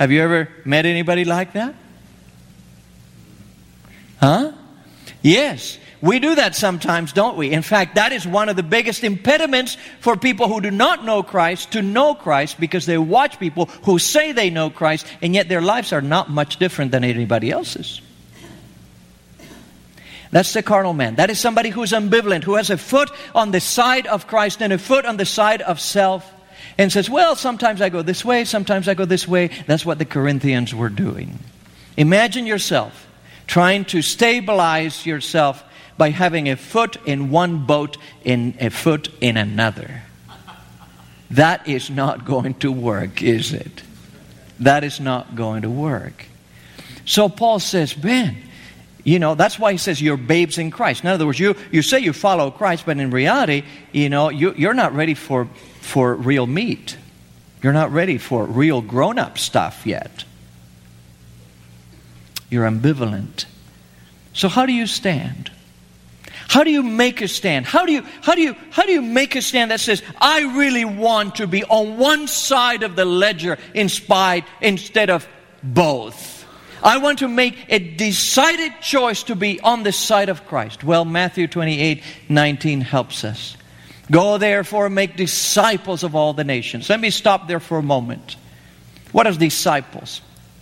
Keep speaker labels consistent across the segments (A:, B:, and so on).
A: Have you ever met anybody like that? Huh? Yes. We do that sometimes, don't we? In fact, that is one of the biggest impediments for people who do not know Christ to know Christ, because they watch people who say they know Christ and yet their lives are not much different than anybody else's. That's the carnal man. That is somebody who's ambivalent, who has a foot on the side of Christ and a foot on the side of self, and says, well, sometimes I go this way, sometimes I go this way. That's what the Corinthians were doing. Imagine yourself trying to stabilize yourself by having a foot in one boat and a foot in another. That is not going to work, is it? That is not going to work. So Paul says, man, that's why he says you're babes in Christ. In other words, you say you follow Christ, but in reality, you're not ready for real meat. You're not ready for real grown-up stuff yet. You're ambivalent. So how do you stand? How do you make a stand? How do you make a stand that says, I really want to be on one side of the ledger instead of both? I want to make a decided choice to be on the side of Christ. Well, Matthew 28:19 helps us. Go therefore and make disciples of all the nations. Let me stop there for a moment. What are disciples?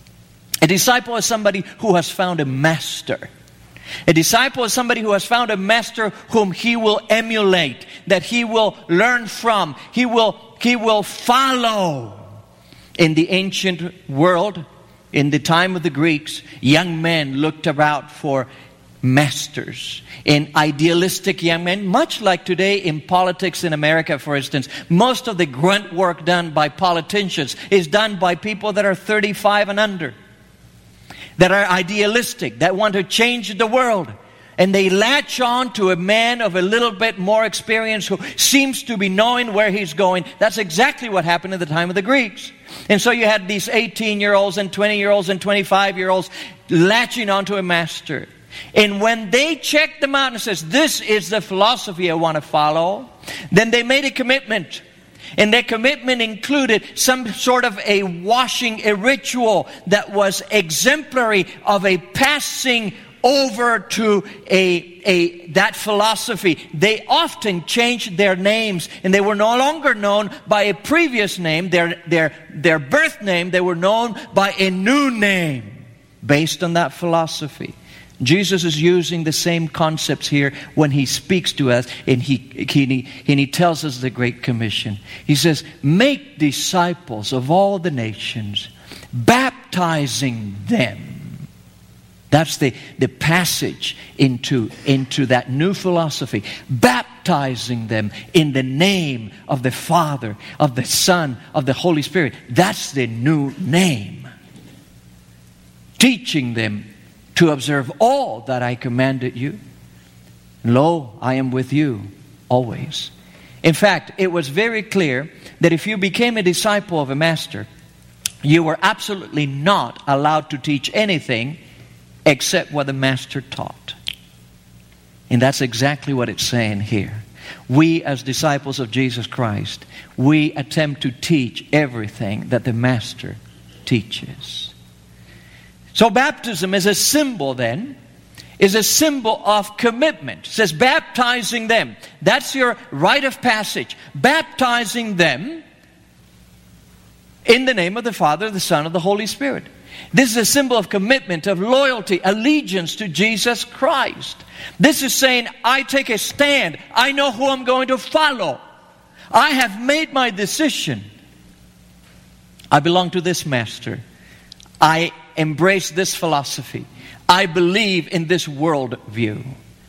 A: A disciple is somebody who has found a master. A disciple is somebody who has found a master whom he will emulate, that he will learn from, he will follow. In the ancient world, in the time of the Greeks, young men looked about for masters. In idealistic young men, much like today in politics in America, for instance, most of the grunt work done by politicians is done by people that are 35 and under, that are idealistic, that want to change the world. And they latch on to a man of a little bit more experience who seems to be knowing where he's going. That's exactly what happened at the time of the Greeks. And so you had these 18-year-olds and 20-year-olds and 25-year-olds latching onto a master. And when they checked them out and says, this is the philosophy I want to follow, then they made a commitment. And that commitment included some sort of a washing, a ritual that was exemplary of a passing over to that philosophy. They often changed their names, and they were no longer known by a previous name, their birth name. They were known by a new name based on that philosophy. Jesus is using the same concepts here when he speaks to us, and he tells us the Great Commission. He says, make disciples of all the nations, baptizing them. That's the passage into that new philosophy. Baptizing them in the name of the Father, of the Son, of the Holy Spirit. That's the new name. Teaching them to observe all that I commanded you. Lo, I am with you always. In fact, it was very clear that if you became a disciple of a master, you were absolutely not allowed to teach anything except what the master taught. And that's exactly what it's saying here. We, as disciples of Jesus Christ, we attempt to teach everything that the master teaches. So baptism is a symbol then, is a symbol of commitment. It says baptizing them. That's your rite of passage. Baptizing them in the name of the Father, the Son, of the Holy Spirit. This is a symbol of commitment, of loyalty, allegiance to Jesus Christ. This is saying, I take a stand. I know who I'm going to follow. I have made my decision. I belong to this master. I embrace this philosophy. I believe in this worldview.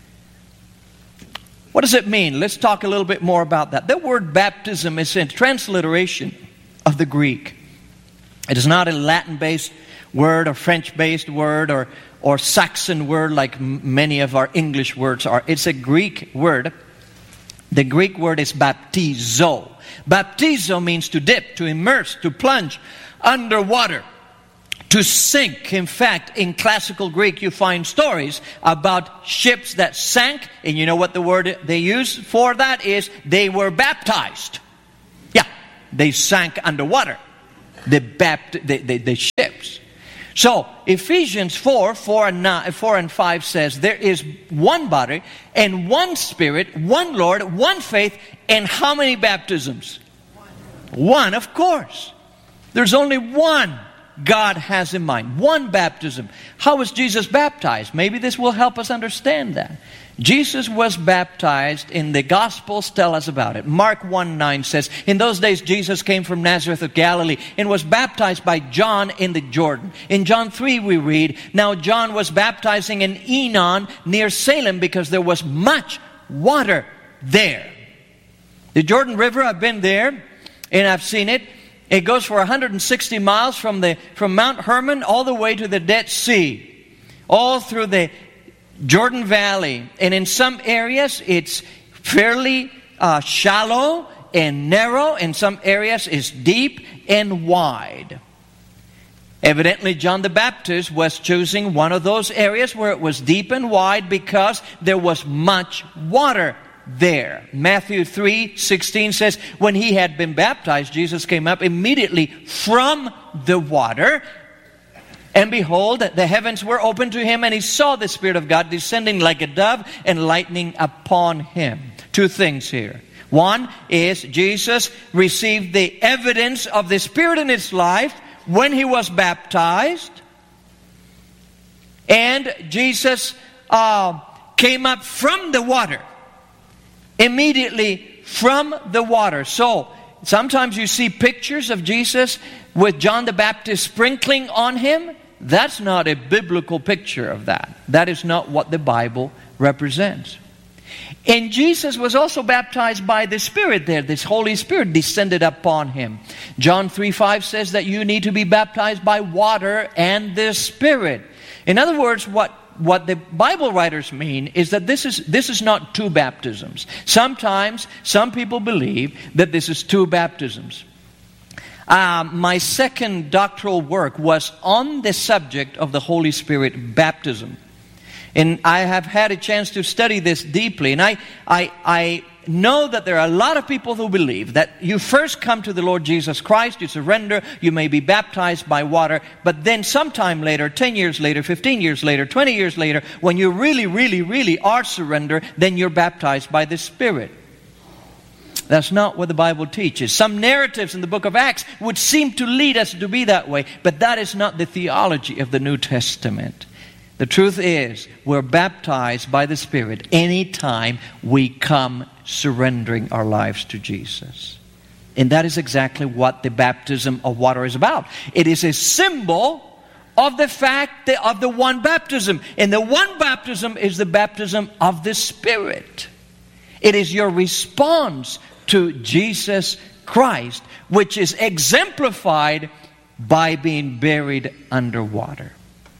A: What does it mean? Let's talk a little bit more about that. The word baptism is a transliteration of the Greek. It is not a Latin-based word or French-based word or Saxon word like many of our English words are. It's a Greek word. The Greek word is baptizo. Baptizo means to dip, to immerse, to plunge underwater. To sink. In fact, in classical Greek, you find stories about ships that sank. And you know what the word they use for that is? They were baptized. Yeah, they sank underwater. The ship. So, Ephesians 4 and 5 says, there is one body and one Spirit, one Lord, one faith, and how many baptisms? One, of course. There's only one God has in mind. One baptism. How was Jesus baptized? Maybe this will help us understand that. Jesus was baptized, in the Gospels tell us about it. Mark 1:9 says, in those days Jesus came from Nazareth of Galilee and was baptized by John in the Jordan. In John 3 we read, now John was baptizing in Enon near Salem because there was much water there. The Jordan River, I've been there and I've seen it. It goes for 160 miles from Mount Hermon all the way to the Dead Sea, all through the Jordan Valley. And in some areas it's fairly shallow and narrow. In some areas it's deep and wide. Evidently John the Baptist was choosing one of those areas where it was deep and wide because there was much water there. Matthew 3:16 says, when he had been baptized, Jesus came up immediately from the water. And behold, the heavens were opened to him, and he saw the Spirit of God descending like a dove and lightning upon him. Two things here. One is Jesus received the evidence of the Spirit in his life when he was baptized. And Jesus came up from the water. Immediately from the water. So, sometimes you see pictures of Jesus with John the Baptist sprinkling on him. That's not a biblical picture of that. That is not what the Bible represents. And Jesus was also baptized by the Spirit there. This Holy Spirit descended upon him. John 3:5 says that you need to be baptized by water and the Spirit. In other words, what the Bible writers mean is that this is not two baptisms. Sometimes some people believe that this is two baptisms. My second doctoral work was on the subject of the Holy Spirit baptism. And I have had a chance to study this deeply. And I know that there are a lot of people who believe that you first come to the Lord Jesus Christ, you surrender, you may be baptized by water, but then sometime later, 10 years later, 15 years later, 20 years later, when you really are surrendered, then you're baptized by the Spirit. That's not what the Bible teaches. Some narratives in the book of Acts would seem to lead us to be that way, but that is not the theology of the New Testament. The truth is, we're baptized by the Spirit anytime we come surrendering our lives to Jesus. And that is exactly what the baptism of water is about. It is a symbol of the fact of the one baptism. And the one baptism is the baptism of the Spirit. It is your response to Jesus Christ, which is exemplified by being buried underwater.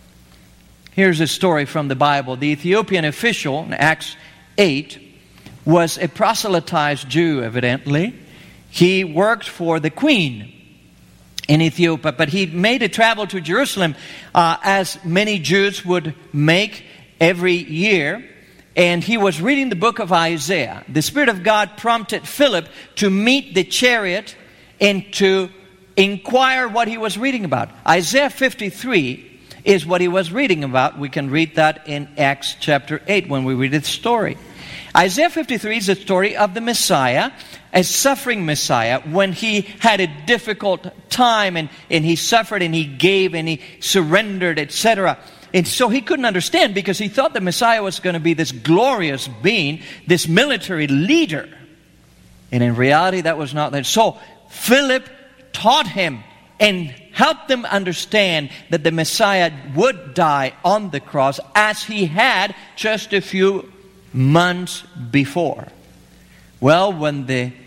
A: Here's a story from the Bible. The Ethiopian official in Acts 8 was a proselytized Jew, evidently. He worked for the queen in Ethiopia, but he made a travel to Jerusalem as many Jews would make every year. And he was reading the book of Isaiah. The Spirit of God prompted Philip to meet the chariot and to inquire what he was reading about. Isaiah 53 is what he was reading about. We can read that in Acts chapter 8 when we read the story. Isaiah 53 is the story of the Messiah, a suffering Messiah, when he had a difficult time and he suffered and he gave and he surrendered, etc. And so he couldn't understand because he thought the Messiah was going to be this glorious being, this military leader. And in reality, that was not that. So Philip taught him and helped them understand that the Messiah would die on the cross as he had just a few months before. Well, when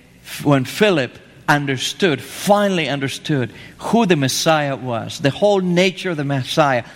A: Philip finally understood who the Messiah was, the whole nature of the Messiah,